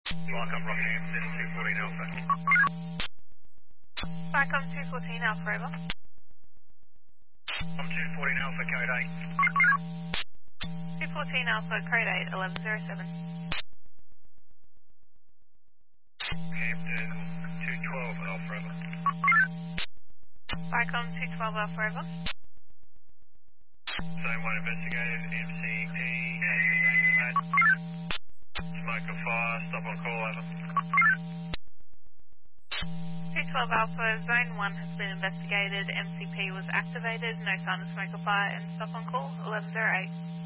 Welcome Rockhampton, 214 Alpha. Welcome 214 Alpha, over. I'm 214 Alpha, code 8. 214 Alpha, code 8, 1107. Hampton, 212 Alpha, over. Welcome 212 Alpha, over. Zone 1 investigated, MCP, activate. Smoke and fire, stop on call, over. 212 Alpha, Zone 1 has been investigated, MCP was activated, no sign of smoke or fire, and stop on call, 1108.